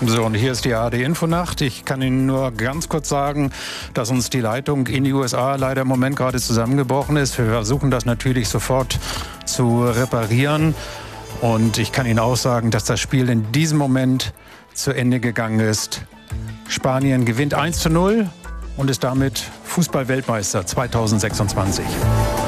So, und hier ist die ARD-Infonacht. Ich kann Ihnen nur ganz kurz sagen, dass uns die Leitung in die USA leider im Moment gerade zusammengebrochen ist. Wir versuchen das natürlich sofort zu reparieren. Und ich kann Ihnen auch sagen, dass das Spiel in diesem Moment zu Ende gegangen ist. Spanien gewinnt 1:0 und ist damit Fußball-Weltmeister 2026.